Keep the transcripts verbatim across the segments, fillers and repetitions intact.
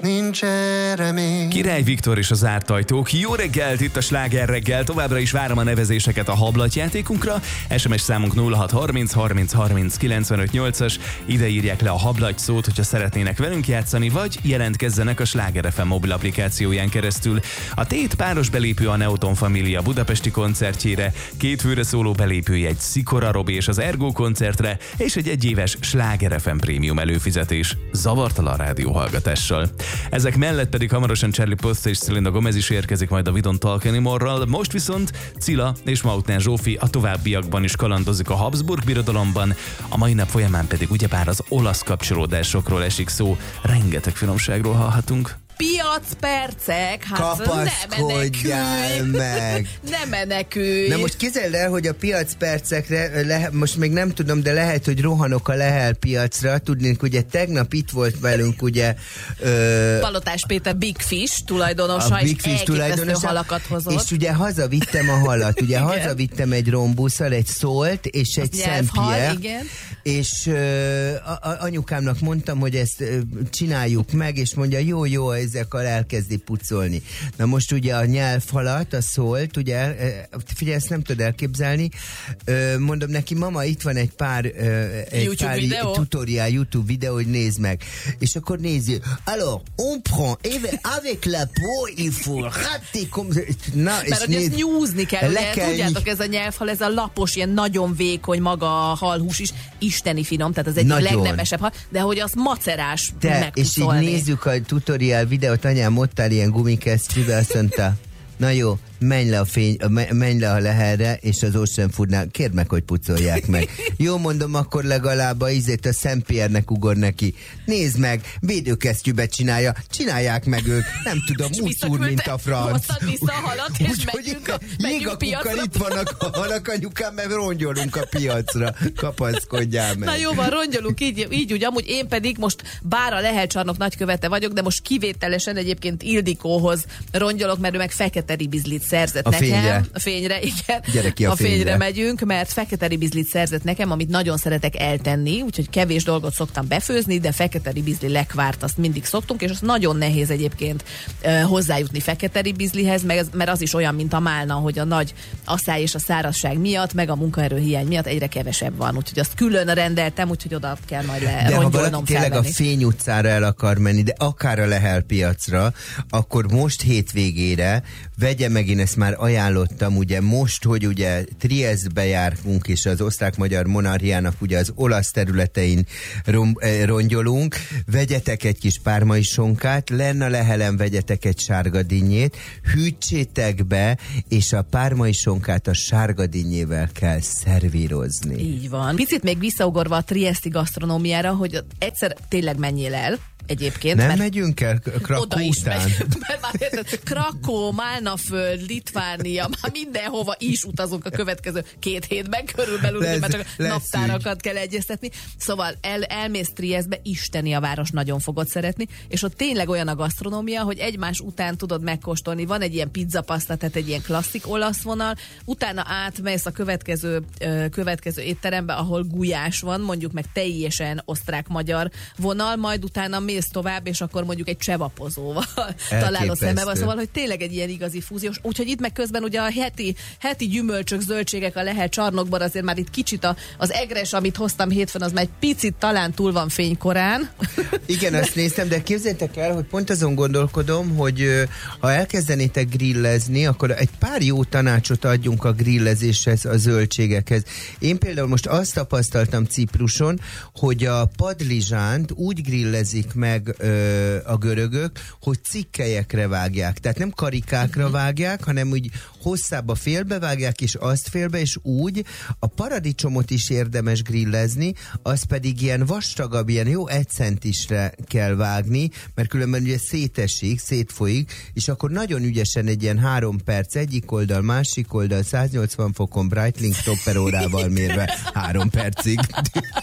nincs erre még. Király Viktor és az zárt ajtók. Jó reggelt, itt a Sláger reggel. Továbbra is várom a nevezéseket a hablatyjátékunkra. es em es számunk nulla hat harminc harminc harminc kilencvenöt nyolcas. Ide írják le a hablaty szót, hogyha szeretnének velünk játszani, vagy jelentkezzenek a Sláger ef em mobil applikációján keresztül. A tét páros belépő a Neoton Família budapesti koncertjére, két főre szóló belépőjegy Szikora Robi és az Ergo koncertre, és egy egyéves Sláger ef em prémium előfizetés zavartalan rádióhallgatással. Ezek mellett pedig hamarosan Charlie Puth és Selena Gomez is érkezik majd a We Don't Talk Anymore-ral, most viszont Cilla és Mautner Zsófi a továbbiakban is kalandozik a Habsburg birodalomban, a mai nap folyamán pedig ugyebár az olasz kapcsolódásokról esik szó, rengeteg finomságról hallhatunk. Piacpercek, hát kapaszkodjál meg! Nem menekülj! Na most képzeld el, hogy a piacpercekre, le, most még nem tudom, de lehet, hogy rohanok a Lehel piacra. Tudnénk, ugye tegnap itt volt velünk, ugye... Ö, Palotás Péter Big Fish tulajdonosa, a Big Fish tulajdonosa, halakat hozott. És ugye hazavittem a halat, ugye hazavittem egy rombusszal, egy Szolt és egy Saint-Pierre. Igen. És ö, a, a, anyukámnak mondtam, hogy ezt ö, csináljuk meg, és mondja, jó, jó, ezek alá elkezdi pucolni. Na most ugye a nyelvhalat, a Szolt, ugye, figyelj, ezt nem tudod elképzelni, ö, mondom neki, mama, itt van egy pár, ö, egy YouTube pár videó? tutorial, YouTube videó, hogy nézd meg. És akkor nézi, alors, on prend, avec la peau, il faut rater comme... Na, mert és hogy ezt nyúzni kell, ugye, kell tudjátok, ny- ez a nyelvhal, ez a lapos, ilyen nagyon vékony maga a halhús is, isteni finom, tehát az egyik Nagyon. legnemesebb hal, de hogy az macerás Te, és így megpucolni. nézzük a tutorial videót, anyám ott áll ilyen gumikesztyűvel, azt mondta, na jó, menj le a fény, menj le a Lehelre, és az Ocean Foodnál, kérd meg, hogy pucolják meg. Jó, mondom, akkor legalább a ízét a Saint-Pierre-nek ugor neki. Nézd meg, védőkesztyűbe csinálja, csinálják meg ők, nem tudom, muszúr, mint a franc. Hoztad vissza a halat, és Úgy, megyünk a, hogy megyünk piacra. itt vannak a halak, anyukám, mert rongyolunk a piacra. Kapaszkodjál meg. Na jó van, rongyolunk így, így úgy, amúgy én pedig most bár a Lehel csarnok nagykövete vagyok, de most kivételesen egyébként Ildikóhoz rongyolok, mert ő meg fekete ribizlit szerzett a nekem. Fényre. A fényre, igen. Gyere ki a, a fényre. fényre megyünk, mert fekete ribizlit szerzett nekem, amit nagyon szeretek eltenni, úgyhogy kevés dolgot szoktam befőzni, de fekete ribizli lekvárt azt mindig szoktunk, és az nagyon nehéz egyébként uh, hozzájutni fekete ribizlihez, meg, mert az is olyan, mint a málna, hogy a nagy asszály és a szárazság miatt, meg a munkaerő hiány miatt egyre kevesebb van, úgyhogy azt külön rendeltem, úgyhogy oda kell majd le de ha rongyolnom, valaki tényleg felvenni. a Fény utcára el akar menni, de akár a Lehel piacra, akkor most hétvégére vegye meg, én ezt már ajánlottam, ugye most, hogy ugye Triesztbe járunk, és az osztrák-magyar monarchiának ugye az olasz területein rom, eh, rongyolunk, vegyetek egy kis pármai sonkát, lenne a Lehelen vegyetek egy sárga dinnyét, hűtsétek be, és a pármai sonkát a sárga dinnyével kell szervírozni. Így van. Picit még visszaugorva a trieszti gasztronómiára, hogy egyszer tényleg menjél el, egyébként. Nem mert megyünk el Krakó oda is után? megy, mert már érted, Krakó, Málnaföld, Litvánia, már mindenhova is utazunk a következő két hétben körülbelül, Lesz, mert csak a lesz naptárakat így. kell egyeztetni. Szóval el, elmész Triesztbe, isteni a város, nagyon fogod szeretni, és ott tényleg olyan a gasztronómia, hogy egymás után tudod megkóstolni. Van egy ilyen pizzapaszta, tehát egy ilyen klasszik olasz vonal, utána átmész a következő, ö, következő étterembe, ahol gulyás van, mondjuk meg teljesen osztrák-magyar vonal, majd utána mész tovább, és akkor mondjuk egy csevapozóval találod szembe, szóval, hogy tényleg egy ilyen igazi fúziós. Úgyhogy itt meg közben ugye a heti, heti gyümölcsök, zöldségek a Lehel csarnokban, azért már itt kicsit a, az egres, amit hoztam hétfőn, az már egy picit talán túl van fénykorán. Igen, azt néztem, de képzeljétek el, hogy pont azon gondolkodom, hogy ö, ha elkezdenétek grillezni, akkor egy pár jó tanácsot adjunk a grillezéshez, a zöldségekhez. Én például most azt tapasztaltam Cipruson, hogy a padlizsánt úgy grillezik meg ö, a görögök, hogy cikkelyekre vágják. Tehát nem karikákra vágják, hanem úgy hosszába félbevágják, és azt félbe, és úgy a paradicsomot is érdemes grillezni, az pedig ilyen vastagabb, ilyen jó egy centisre kell vágni, mert különben ugye szétesik, szétfolyik, és akkor nagyon ügyesen egy ilyen három perc egyik oldal, másik oldal, száznyolcvan fokon Breitling stopper órával mérve három percig.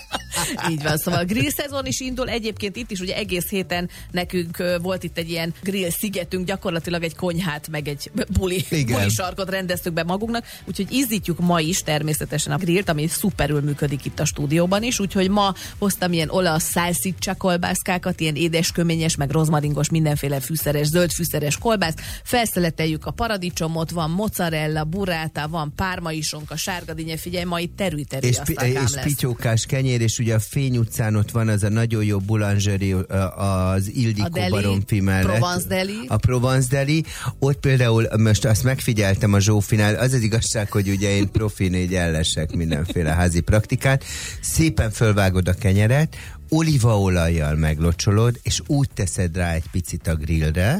Így van, szóval a grill szezon is indul, egyébként itt is ugye egész héten nekünk ö, volt itt egy ilyen grill szigetünk, gyakorlatilag egy konyhát, meg egy buli, buli sarkot rendeztük be magunknak, úgyhogy izzítjuk ma is természetesen a grillt, ami szuperül működik itt a stúdióban is, úgyhogy ma hoztam ilyen olasz salsiccia kolbászkákat, ilyen édesköményes, meg rozmaringos, mindenféle fűszeres, zöld fűszeres kolbászt, felszeleteljük a paradicsomot, van mozzarella, burrata, van pármaisonka, sárgadinye, figyelj, ma itt terű-terű és, asztalkám és lesz. pityókás kenyér, és ugye a Fény utcán ott van az a nagyon jó boulangerie az Ildikó Baromfi mellett. Provence Deli. A Provence Deli. Ott például, most azt megfigyeltem a Zsófinál, az az igazság, hogy ugye én profin így ellesek mindenféle házi praktikát. Szépen fölvágod a kenyeret, olívaolajjal meglocsolod, és úgy teszed rá egy picit a grillre.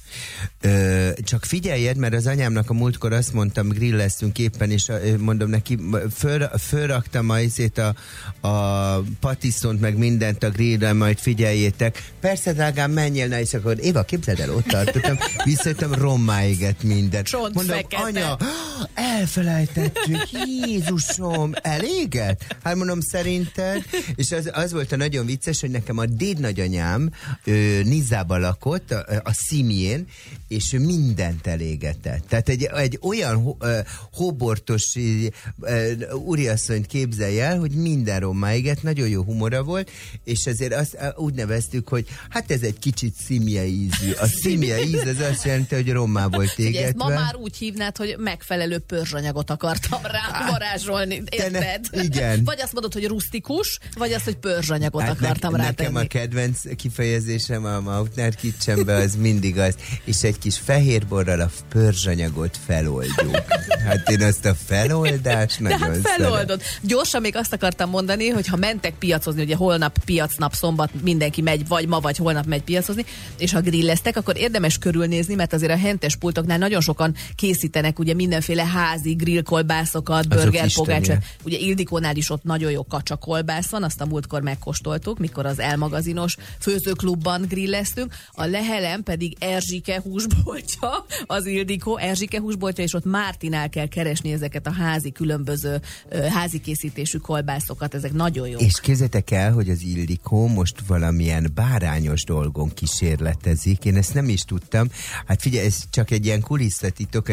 Ö, csak figyeljed, mert az anyámnak a múltkor azt mondtam, grilleztünk éppen, és mondom neki, föl, fölraktam a, a, a patiszont, meg mindent a grillre, majd figyeljétek. Persze, drágám, menjél, na, és akkor Éva, képzeld el, ott tartottam, visszajöttem, rommá égett mindent. Csont mondom, fekete. anya, elfelejtettük, Jézusom, elégett? Hát mondom, szerinted? És az, az volt a nagyon vicces, hogy nekem a dédnagyanyám ö, Nizzában lakott, a, a Szimjén, és ő mindent elégetett. Tehát egy, egy olyan ho, uh, hóbortos uh, úriasszonyt képzelj el, hogy minden rommá égett, nagyon jó humora volt, és ezért azt uh, úgy neveztük, hogy hát ez egy kicsit szimje ízű. A szimje íz, az azt jelenti, hogy rommá volt égetve. Ugye ezt ma már úgy hívnád, hogy megfelelő pörzsanyagot akartam rá varázsolni, érted? Ne, igen. Vagy azt mondod, hogy rustikus, vagy azt, hogy pörzsanyagot hát akartam ne, rátenni. Nekem a kedvenc kifejezésem a Mautner Kitchenben az mindig az, és egy kis fehérborral a pörzsanyagot feloldjuk. Hát én azt a feloldást De nagyon hát feloldod. Szeret. Gyorsan még azt akartam mondani, hogy ha mentek piacozni, ugye holnap piacnap, szombat mindenki megy, vagy ma, vagy holnap megy piacozni, és ha grilleztek, akkor érdemes körülnézni, mert azért a hentes pultoknál nagyon sokan készítenek ugye mindenféle házi grillkolbászokat, burgerpogácsot. Ugye Ildikónál is ott nagyon jó kacsakolbász van, azt a múltkor megkóstoltuk, mikor az Elmagazinos főzőklubban grilleztünk. A Lehelen pedig Erzsike húsboltja, az Ildikó Erzsike húsboltja, és ott Mártinál kell keresni ezeket a házi különböző ö, házi készítésű kolbászokat, ezek nagyon jók. És képzeljétek el, hogy az Ildikó most valamilyen bárányos dolgon kísérletezik, én ezt nem is tudtam. Hát figyelj, ez csak egy ilyen kulisszatitok,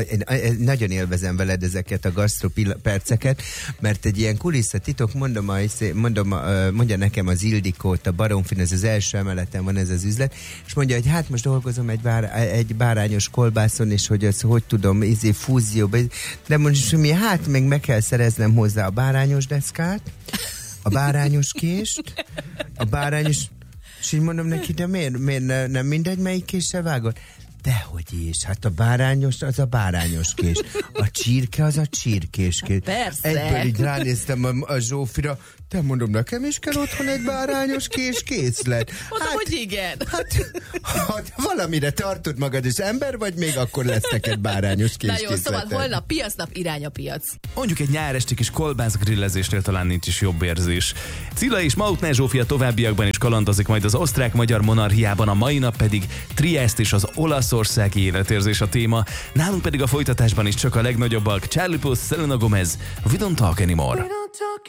nagyon élvezem veled ezeket a gasztroperceket, mert egy ilyen kulisszatitok, mondom, mondom, mondja nekem az Ildikót, a Baromfin, ez az első emeleten van ez az üzlet, és mondja, hogy hát most dolgozom egy, bár, egy bárányos kolbászon, és hogy ezt hogy tudom, izé fúzióba, de most mi, hát még meg kell szereznem hozzá a bárányos deszkát, a bárányos kést, a bárányos, és így mondom neki, de miért, miért ne, nem mindegy, melyik késsel vágod? Dehogy is, hát a bárányos az a bárányos kés. A csirke az a csirkés kés. Persze. Egyből így ránéztem a, a Zsófira, te mondom, nekem is kell otthon egy bárányos kés készlet. Mondom, hát, hogy igen. Hát, hát valamire tartod magad, és ember vagy, még akkor lesz neked bárányos kés Na jó, készleted. szóval holnap piacnap, irány a piac. Mondjuk egy nyáresti kis kolbászgrillezésnél talán nincs is jobb érzés. Cilla és Mautner Zsófia továbbiakban is kalandozik majd az osztrák-magyar monarchiában, a mai nap pedig Triest és az olaszországi életérzés a téma. Nálunk pedig a folytatásban is csak a legnagyobbak, Charlie Puth, Selena Gomez, We Don't Talk Anymore.